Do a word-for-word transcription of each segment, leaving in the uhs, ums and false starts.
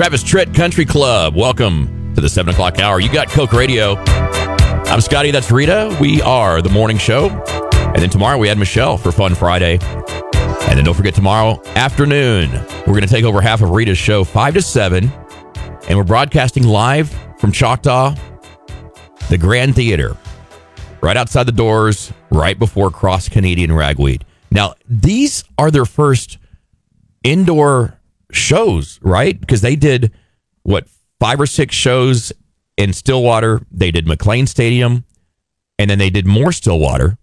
Travis Tritt Country Club. Welcome to the seven o'clock hour. You got Coke Radio. I'm Scotty. That's Rita. We are the morning show. And then tomorrow we had Michelle for Fun Friday. And then don't forget tomorrow afternoon, we're going to take over half of Rita's show, five to seven. And we're broadcasting live from Choctaw, the Grand Theater, right outside the doors, right before Cross Canadian Ragweed. Now, these are their first indoor shows, right? Because they did, what, five or six shows in Stillwater. They did McLean Stadium, and then they did more Stillwater.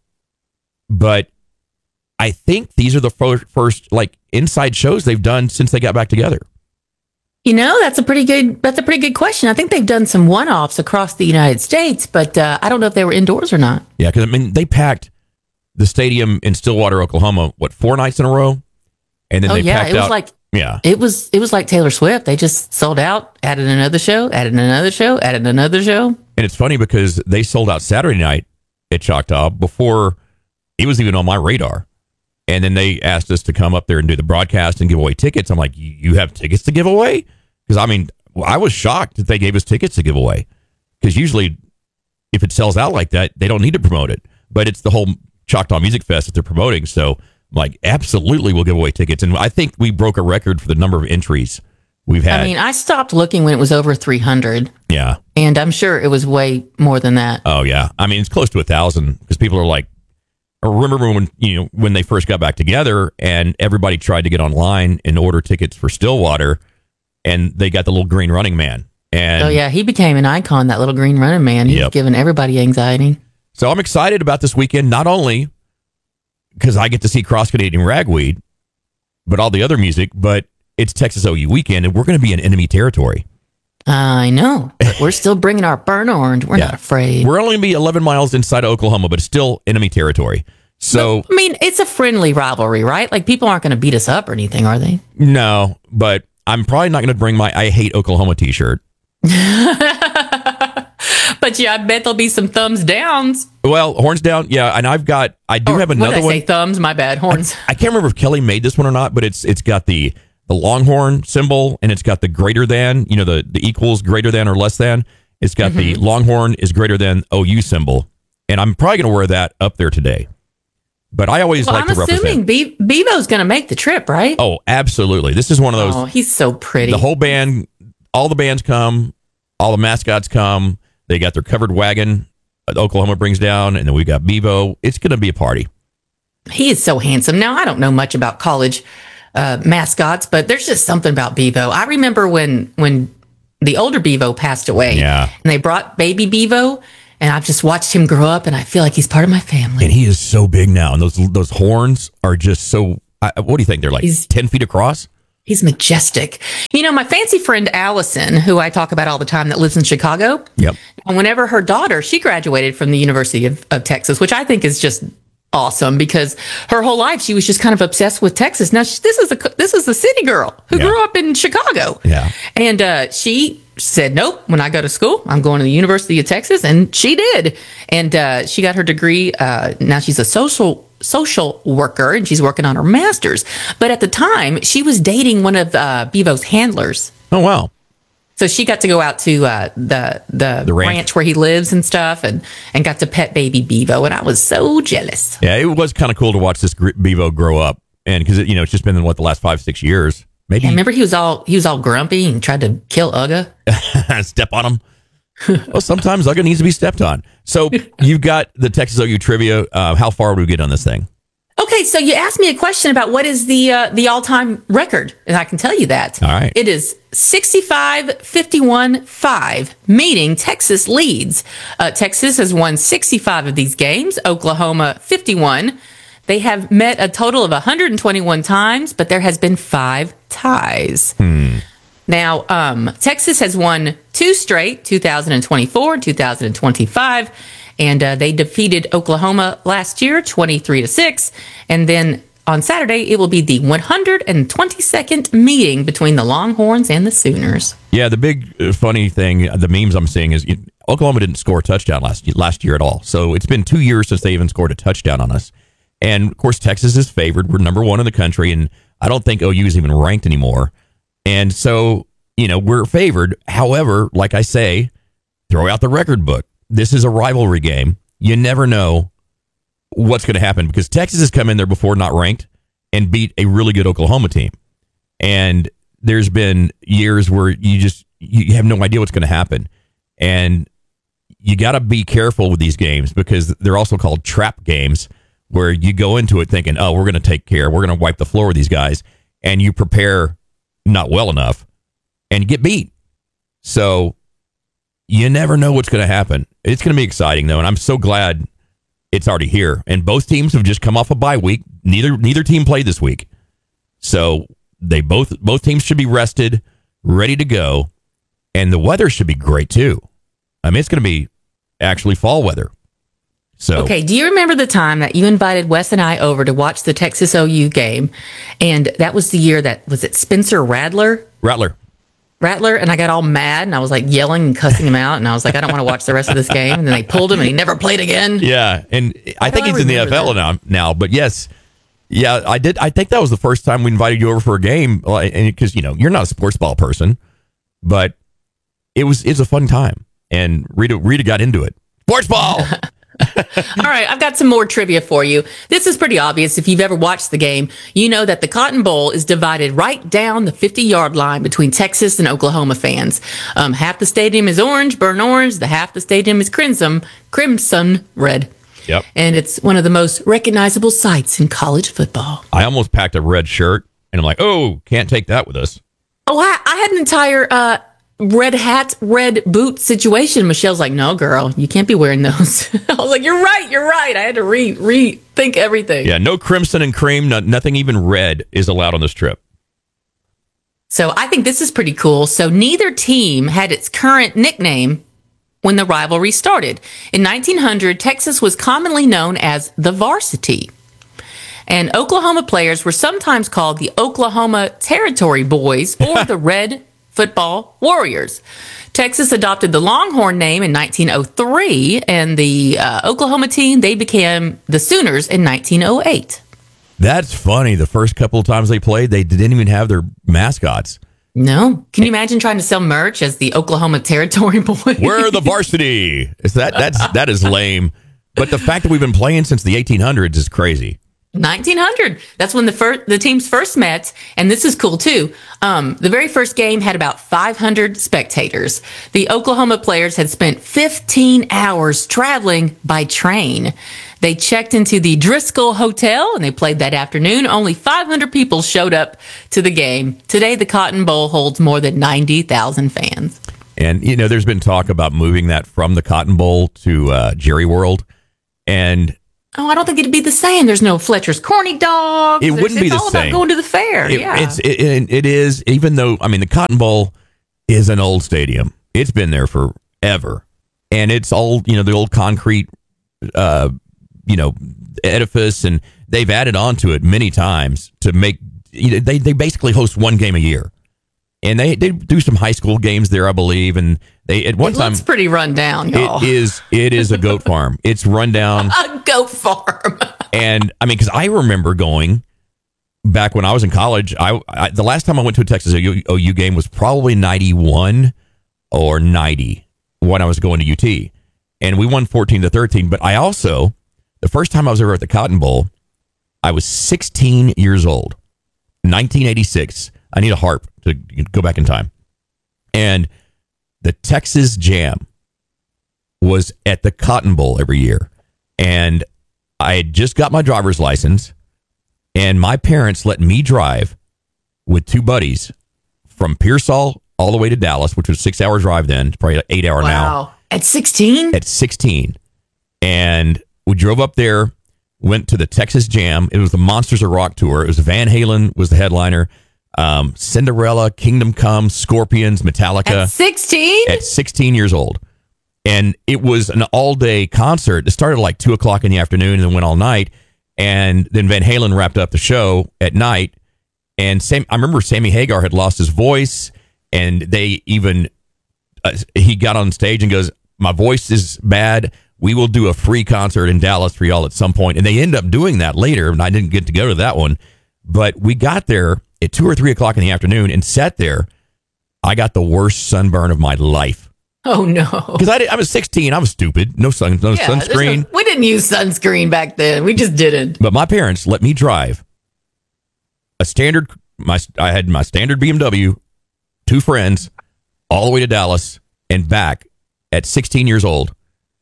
But I think these are the first, first like inside shows they've done since they got back together. You know, that's a pretty good. That's a pretty good question. I think they've done some one-offs across the United States, but uh, I don't know if they were indoors or not. Yeah, because I mean, they packed the stadium in Stillwater, Oklahoma, what, four nights in a row, and then oh they yeah, packed it was out, like yeah, it was it was like Taylor Swift. They just sold out, added another show, added another show, added another show. And it's funny because they sold out Saturday night at Choctaw before it was even on my radar. And then they asked us to come up there and do the broadcast and give away tickets. I'm like, you have tickets to give away? Because, I mean, I was shocked that they gave us tickets to give away. Because usually, if it sells out like that, they don't need to promote it. But it's the whole Choctaw Music Fest that they're promoting. So, I'm like, absolutely, we'll give away tickets. And I think we broke a record for the number of entries we've had. I mean, I stopped looking when it was over three hundred. Yeah. And I'm sure it was way more than that. Oh, yeah. I mean, it's close to a thousand because people are like, I remember when you know when they first got back together and everybody tried to get online and order tickets for Stillwater, and they got the little green running man. And oh yeah, he became an icon. That little green running man. He's Yep. giving everybody anxiety. So I'm excited about this weekend, not only because I get to see Cross Canadian Ragweed, but all the other music. But it's Texas O U weekend, and we're going to be in enemy territory. I know, but we're still bringing our burnt orange. We're Yeah. not afraid. We're only going to be eleven miles inside of Oklahoma, but it's still enemy territory. So, I mean, it's a friendly rivalry, right? Like, people aren't going to beat us up or anything, are they? no, but I'm probably not going to bring my I Hate Oklahoma t-shirt. But yeah, I bet there'll be some thumbs downs. Well, horns down. Yeah. And I've got, I do Or, have what another did I one. say? Thumbs, my bad. Horns. I can't remember if Kelly made this one or not, but it's it's got the the longhorn symbol and it's got the greater than, you know, the, the equals greater than or less than. It's got mm-hmm. the longhorn is greater than O U symbol. And I'm probably going to wear that up there today. But I always well, like I'm to represent. I'm assuming Be- Bevo's going to make the trip, right? Oh, absolutely. This is one of those. Oh, he's so pretty. The whole band, all the bands come, all the mascots come. They got their covered wagon. Oklahoma brings down, and then we got Bevo. It's going to be a party. He is so handsome. Now, I don't know much about college uh, mascots, but there's just something about Bevo. I remember when when the older Bevo passed away, yeah, and they brought baby Bevo, and I've just watched him grow up, and I feel like he's part of my family. And he is so big now, and those those horns are just so. I, what do you think? They're like he's, ten feet across. He's majestic. You know, my fancy friend Allison, who I talk about all the time, that lives in Chicago. Yep. And whenever her daughter, she graduated from the University of, of Texas, which I think is just awesome because her whole life she was just kind of obsessed with Texas. Now, she, this is a this is a city girl who yeah. grew up in Chicago. Yeah. And uh, she said, nope, when I go to school, I'm going to the University of Texas. And she did. And uh, she got her degree. Uh, now she's a social social worker and she's working on her master's. But at the time, she was dating one of uh, Bevo's handlers. Oh, wow. So she got to go out to uh, the, the the ranch. ranch where he lives and stuff and, and got to pet baby Bevo. And I was so jealous. Yeah, it was kind of cool to watch this gr- Bevo grow up. And because, you know, it's just been, what, the last five, six years. Maybe. Yeah, remember he was all he was all grumpy and tried to kill Uga? Step on him. Well, sometimes Uga needs to be stepped on. So you've got the Texas O U trivia. Uh, how far would we get on this thing? Okay, so you asked me a question about what is the uh, the all-time record, and I can tell you that. All right. It is sixty-five fifty-one five, meaning Texas leads. Uh, Texas has won sixty-five of these games, Oklahoma fifty-one. They have met a total of one hundred twenty-one times, but there has been five ties. Hmm. Now, um, Texas has won two straight, two thousand twenty-four and two thousand twenty-five, and uh, they defeated Oklahoma last year, twenty-three to six. And then on Saturday, it will be the one hundred twenty-second meeting between the Longhorns and the Sooners. Yeah, the big uh, funny thing, the memes I'm seeing is you, Oklahoma didn't score a touchdown last last year at all. So it's been two years since they even scored a touchdown on us. And, of course, Texas is favored. We're number one in the country, and I don't think O U is even ranked anymore. And so you know, we're favored. However, like I say, throw out the record book. This is a rivalry game. You never know what's going to happen because Texas has come in there before not ranked and beat a really good Oklahoma team. And there's been years where you just you have no idea what's going to happen. And you got to be careful with these games because they're also called trap games where you go into it thinking, oh, we're going to take care. We're going to wipe the floor with these guys. And you prepare not well enough and you get beat. So you never know what's going to happen. It's going to be exciting, though. And I'm so glad it's already here. And both teams have just come off a bye week. Neither neither team played this week. So they both both teams should be rested, ready to go. And the weather should be great, too. I mean, it's going to be actually fall weather. So okay, do you remember the time that you invited Wes and I over to watch the Texas O U game? And that was the year that, was it Spencer Rattler? Rattler. Rattler, and I got all mad, and I was like yelling and cussing him out, and I was like, I don't want to watch the rest of this game. And then they pulled him, and he never played again. Yeah, and I think he's in the N F L now, now. But yes, yeah, I did. I think that was the first time we invited you over for a game, because you know you're not a sports ball person, but it was it's a fun time, and Rita Rita got into it. Sports ball. All right, I've got some more trivia for you. This is pretty obvious. If you've ever watched the game, you know that the Cotton Bowl is divided right down the fifty-yard line between Texas and Oklahoma fans. Um, half the stadium is orange, burnt orange. The half the stadium is crimson, crimson red. Yep. And it's one of the most recognizable sights in college football. I almost packed a red shirt, and I'm like, oh, can't take that with us. Oh, I, I had an entire uh, red hat, red boot situation. Michelle's like, no, girl, you can't be wearing those. I was like, you're right, you're right. I had to re rethink everything. Yeah, no crimson and cream, no, nothing even red is allowed on this trip. So I think this is pretty cool. So neither team had its current nickname when the rivalry started. In nineteen hundred, Texas was commonly known as the Varsity. And Oklahoma players were sometimes called the Oklahoma Territory Boys or the Red Football Warriors. Texas adopted the Longhorn name in nineteen oh three, and the uh, Oklahoma team, they became the Sooners in nineteen oh eight. That's funny. The first couple of times they played, they didn't even have their mascots. No. Can you imagine trying to sell merch as the Oklahoma Territory Boys? We're the Varsity. Is that that's that is lame. But the fact that we've been playing since the eighteen hundreds is crazy. nineteen hundred. That's when the first, the teams first met, and this is cool too. Um, the very first game had about five hundred spectators. The Oklahoma players had spent fifteen hours traveling by train. They checked into the Driscoll Hotel and they played that afternoon. Only five hundred people showed up to the game. Today, the Cotton Bowl holds more than ninety thousand fans. And you know, there's been talk about moving that from the Cotton Bowl to uh, Jerry World, and oh, I don't think it'd be the same. There's no Fletcher's Corny Dogs. It There's, wouldn't be the same. It's all about going to the fair. It, yeah, it's it, it is. Even though I mean, the Cotton Bowl is an old stadium. It's been there forever, and it's all you know the old concrete, uh, you know, edifice, and they've added on to it many times to make. You know, they they basically host one game a year, and they they do some high school games there, I believe, and they at one it time looks pretty run down, y'all. It is it is a goat farm. It's run down. A goat farm. And I mean, because I remember going back when I was in college. I, I the last time I went to a Texas O U game was probably ninety-one or ninety when I was going to U T, and we won fourteen to thirteen. But I also, the first time I was ever at the Cotton Bowl, I was sixteen years old, nineteen eighty-six. I need a harp to go back in time, and the Texas Jam was at the Cotton Bowl every year, and I had just got my driver's license, and my parents let me drive with two buddies from Pearsall all the way to Dallas, which was a six-hour drive then. It's probably an eight-hour wow. now. Wow. At sixteen? At sixteen. And we drove up there, went to the Texas Jam. It was the Monsters of Rock tour. It was Van Halen was the headliner. Um, Cinderella, Kingdom Come, Scorpions, Metallica. At sixteen? At sixteen years old. And it was an all-day concert. It started at like two o'clock in the afternoon and then went all night. And then Van Halen wrapped up the show at night. And Sam, I remember Sammy Hagar had lost his voice, and they even, uh, he got on stage and goes, my voice is bad. We will do a free concert in Dallas for y'all at some point. And they end up doing that later, and I didn't get to go to that one. But we got there at two or three o'clock in the afternoon and sat there I got the worst sunburn of my life. Oh, no. Because I, I was sixteen. I was stupid. No sun, no Yeah, sunscreen. no- we didn't use sunscreen back then. We just didn't. But my parents let me drive a standard. My I had my standard B M W, two friends, all the way to Dallas and back at sixteen years old.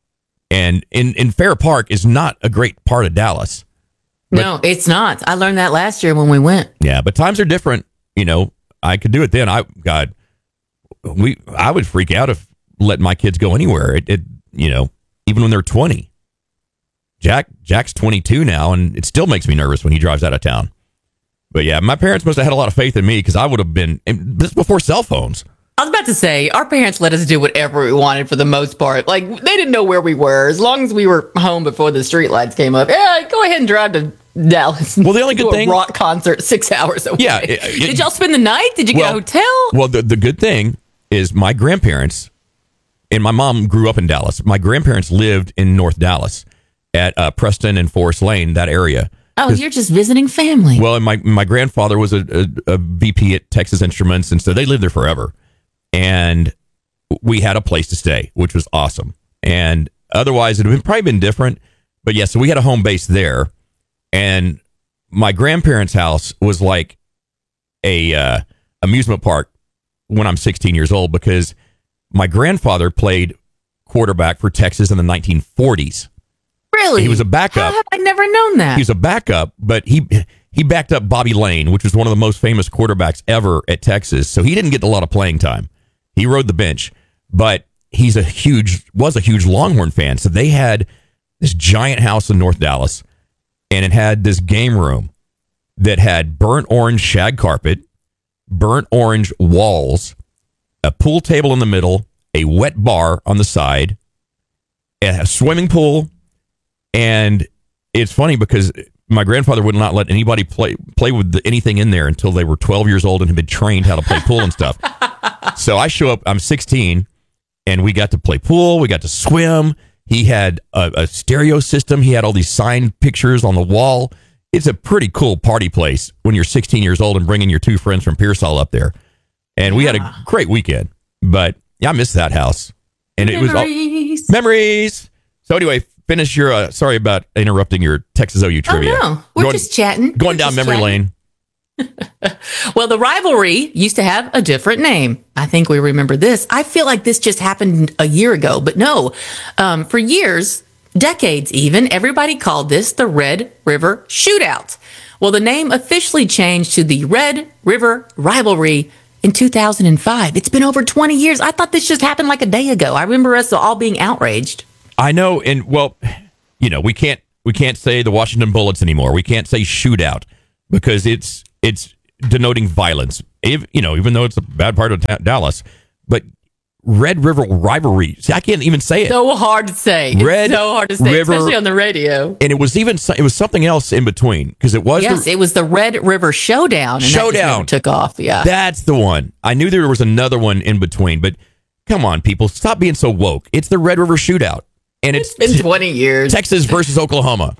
And in, in Fair Park is not a great part of Dallas. But, no, it's not. I learned that last year when we went. Yeah, but times are different. You know, I could do it then. I God, we I would freak out if letting my kids go anywhere. It, it you know, even when they're twenty. Jack Jack's twenty-two now, and it still makes me nervous when he drives out of town. But yeah, my parents must have had a lot of faith in me because I would have been and this is before cell phones. I was about to say, our parents let us do whatever we wanted for the most part. Like, they didn't know where we were. As long as we were home before the streetlights came up, yeah, go ahead and drive to Dallas. Well, the only good do a thing, rock concert six hours away. Yeah, it, it, did y'all spend the night? Did you well, get a hotel? Well, the the good thing is my grandparents and my mom grew up in Dallas. My grandparents lived in North Dallas at uh, Preston and Forest Lane, that area. Oh, you're just visiting family. Well, and my my grandfather was a, a, a V P at Texas Instruments, and so they lived there forever. And we had a place to stay, which was awesome. And otherwise, it would have probably been different. But yeah, so we had a home base there. And my grandparents' house was like a uh, amusement park when I'm sixteen years old because my grandfather played quarterback for Texas in the nineteen forties. Really? He was a backup. How have I never known that? He was a backup, but he he backed up Bobby Lane, which was one of the most famous quarterbacks ever at Texas. So he didn't get a lot of playing time. He rode the bench, but he's a huge was a huge Longhorn fan. So they had this giant house in North Dallas, and it had this game room that had burnt orange shag carpet, burnt orange walls, a pool table in the middle, a wet bar on the side, a swimming pool. And it's funny because my grandfather would not let anybody play play with the, anything in there until they were twelve years old and had been trained how to play pool and stuff. So I show up, I'm sixteen, and we got to play pool. We got to swim. He had a, a stereo system. He had all these signed pictures on the wall. It's a pretty cool party place when you're sixteen years old and bringing your two friends from Pearsall up there. And we yeah. had a great weekend. But yeah, I missed that house. And memories. it was all memories. So anyway, finish your, uh, sorry about interrupting your Texas O U trivia. Oh, no. We're going, just chatting. Going We're down memory chatting. lane. Well, the rivalry used to have a different name. I think we remember this. I feel like this just happened a year ago, but no. Um, for years, decades even, everybody called this the Red River Shootout. Well, the name officially changed to the Red River Rivalry in two thousand five. It's been over twenty years. I thought this just happened like a day ago. I remember us all being outraged. I know, and well, you know, we can't we can't say the Washington Bullets anymore. We can't say shootout because it's it's denoting violence. If, you know, even though it's a bad part of ta- Dallas, but Red River Rivalry. See, I can't even say it. So hard to say. Red it's so hard to say, River, especially on the radio. And it was even it was something else in between because it was yes, the, it was the Red River Showdown. And Showdown that just never took off. Yeah, that's the one. I knew there was another one in between, but come on, people, stop being so woke. It's the Red River Shootout, and it's, it's been twenty years. Texas versus Oklahoma.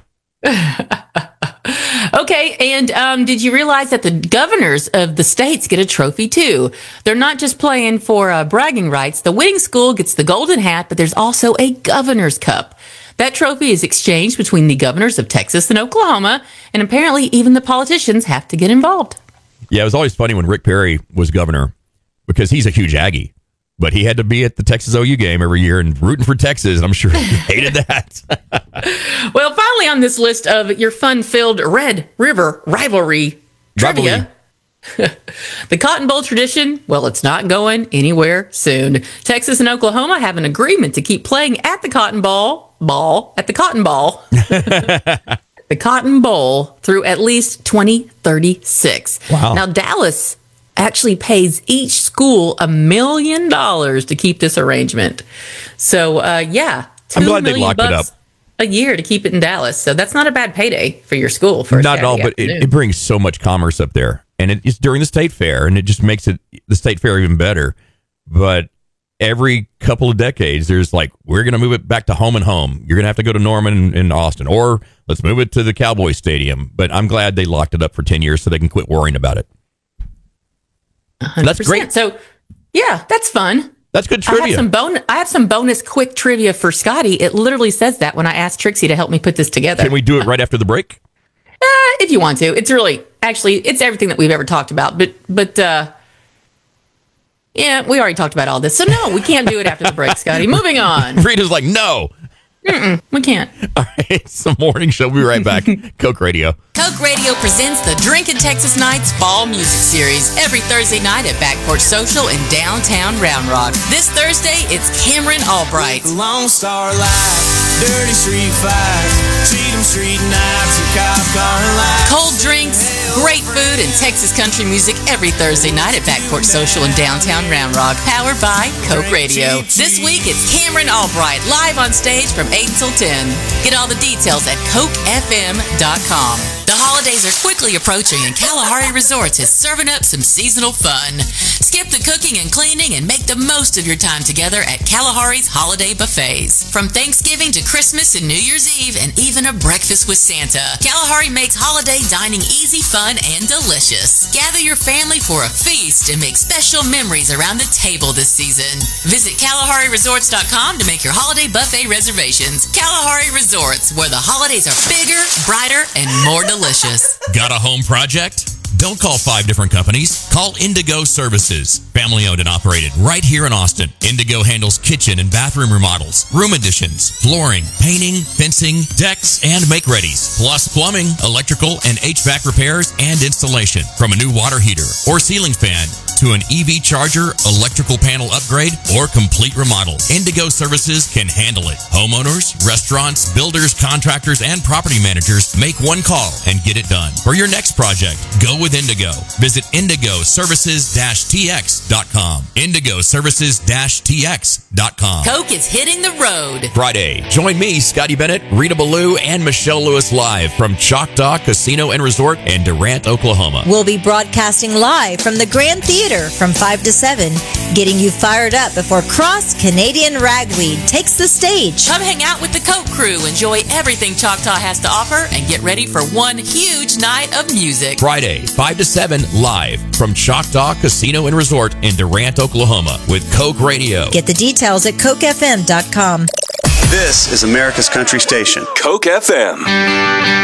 Okay, and um, did you realize that the governors of the states get a trophy too? They're not just playing for uh, bragging rights. The winning school gets the golden hat, but there's also a governor's cup. That trophy is exchanged between the governors of Texas and Oklahoma, and apparently even the politicians have to get involved. Yeah, it was always funny when Rick Perry was governor because he's a huge Aggie. But he had to be at the Texas O U game every year and rooting for Texas, and I'm sure he hated that. Well, finally on this list of your fun-filled Red River Rivalry trivia, the Cotton Bowl tradition, well, it's not going anywhere soon. Texas and Oklahoma have an agreement to keep playing at the Cotton Bowl, ball, at the Cotton Bowl. The Cotton Bowl through at least twenty thirty-six. Wow. Now, Dallas actually pays each school a million dollars to keep this arrangement. So, uh, yeah, I'm glad they locked it up. A year to keep it in Dallas. So that's not a bad payday for your school. For not at all, but it, it brings so much commerce up there. And it, it's during the state fair, and it just makes it the state fair even better. But every couple of decades, there's like, we're going to move it back to home and home. You're going to have to go to Norman and, and Austin, or let's move it to the Cowboys Stadium. But I'm glad they locked it up for ten years so they can quit worrying about it. one hundred percent. That's great. So Yeah, that's fun. That's good I have trivia. some bon- I have some bonus quick trivia for Scotty. It literally says that when I asked Trixie to help me put this together. Can we do it right after the break? Uh, if you want to. It's really, actually, it's everything that we've ever talked about. But, but uh, yeah, we already talked about all this. So, no, we can't do it after the break, Scotty. Moving on. Rita's like, no. Mm-mm, we can't. All right, it's the morning show. We'll be right back. Coke Radio. Coke Radio presents the Drinkin' Texas Nights Fall Music Series every Thursday night at Backport Social in downtown Round Rock. This Thursday, it's Cameron Albright. Lone Star Live, Dirty Street Fights, Cheatham Street Knives, and Cop Car Lights. Cold drinks, great food, and Texas country music every Thursday night at Backport Social in downtown Round Rock. Powered by Coke Radio. This week, it's Cameron Albright live on stage from eight until ten. Get all the details at coke f m dot com. The holidays are quickly approaching, and Kalahari Resorts is serving up some seasonal fun. Skip the cooking and cleaning and make the most of your time together at Kalahari's holiday buffets. From Thanksgiving to Christmas and New Year's Eve, and even a breakfast with Santa, Kalahari makes holiday dining easy, fun, and delicious. Gather your family for a feast and make special memories around the table this season. Visit Kalahari Resorts dot com to make your holiday buffet reservations. Kalahari Resorts, where the holidays are bigger, brighter, and more delicious. Got a home project? Don't call five different companies. Call Indigo Services. Family owned and operated right here in Austin. Indigo handles kitchen and bathroom remodels, room additions, flooring, painting, fencing, decks, and make-readies. Plus plumbing, electrical, and H V A C repairs and installation. From a new water heater or ceiling fan to an E V charger, electrical panel upgrade, or complete remodel, Indigo Services can handle it. Homeowners, restaurants, builders, contractors, and property managers make one call and get it done. For your next project, go with Indigo. Visit indigo services dash t x dot com. indigo services dash t x dot com. Coke is hitting the road. Friday, join me, Scotty Bennett, Rita Ballou, and Michelle Lewis live from Choctaw Casino and Resort in Durant, Oklahoma. We'll be broadcasting live from the Grand Theater from five to seven, getting you fired up before Cross Canadian Ragweed takes the stage. Come hang out with the Coke crew, enjoy everything Choctaw has to offer, and get ready for one huge night of music. Friday, five to seven, live from Choctaw Casino and Resort in Durant, Oklahoma with Coke Radio. Get the details at coke f m dot com. This is America's Country Station, Coke F M.